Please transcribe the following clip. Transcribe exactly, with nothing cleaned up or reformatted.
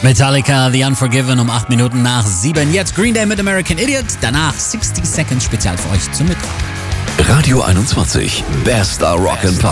Metallica, The Unforgiven um acht Minuten nach sieben. Jetzt Green Day mit American Idiot. Danach sixty Seconds Spezial für euch zum Mittag. Radio einundzwanzig, Bester Rock and Pop.